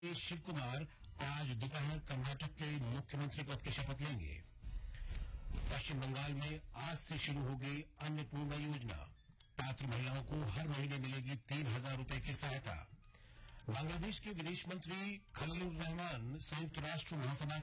शिव कुमार आज दोपहर कर्नाटक के मुख्यमंत्री पद की शपथ लेंगे। पश्चिम बंगाल में आज से शुरू हो गई अन्नपूर्णा योजना। पात्र महिलाओं को हर महीने मिलेगी 3,000 रुपए की सहायता। बांग्लादेश के विदेश मंत्री खलीलुर रहमान संयुक्त राष्ट्र महासभा